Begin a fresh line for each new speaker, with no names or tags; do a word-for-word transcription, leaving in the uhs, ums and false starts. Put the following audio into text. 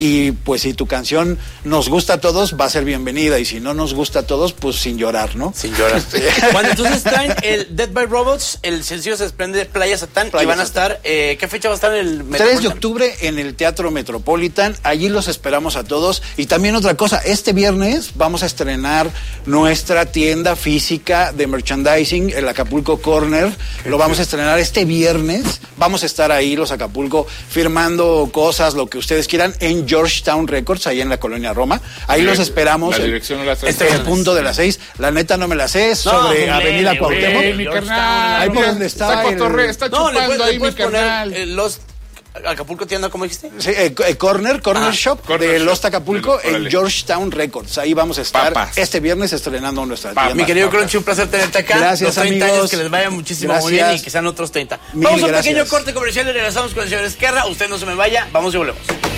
Y pues si tu canción nos gusta a todos, va a ser bienvenida. Y si no nos gusta a todos, pues sin llorar, ¿no?
Sin llorar. Bueno, entonces traen el Dead by Robots, el sencillo se desprende Playa Satán, Playa y van a estar, eh, ¿qué fecha va a estar en el Metropolitan?
tres de octubre en el Teatro Metropolitan, allí los esperamos a todos. Y también otra cosa, este viernes vamos a estrenar nuestra tienda física de merchandising, el Acapulco Corner. Lo vamos a estrenar este viernes. Vamos a estar ahí, los Acapulco, firmando cosas, lo que ustedes quieran, en Georgetown Records, ahí en la colonia Roma. Ahí los esperamos.
La dirección no la sé.
Este es el punto de las seis. La neta no me la sé, es
No,
sobre
no,
Avenida
lele,
Cuauhtémoc.
Ey, mi carnal.
Ahí por donde está
Está,
el-
cotorre, está
No, le
chupando
puedes,
ahí,
le
mi
puedes poner
carnal.
eh, los Acapulco tienda, ¿cómo dijiste?
Sí, eh, eh, Corner, Corner
Ah,
Shop
Corner
de
Shop.
Lost Acapulco
Órale.
en Georgetown Records. Ahí vamos a estar
Papas.
este viernes estrenando nuestra
Papas.
tienda.
Mi querido Crunchy, un placer tenerte acá.
Gracias,
Los treinta
amigos.
años, que les vaya muchísimo muy
Gracias.
bien y que sean otros treinta.
Mil
Vamos a un
gracias.
pequeño corte comercial y regresamos con el señor Esquerra. Usted no se me vaya, vamos y volvemos.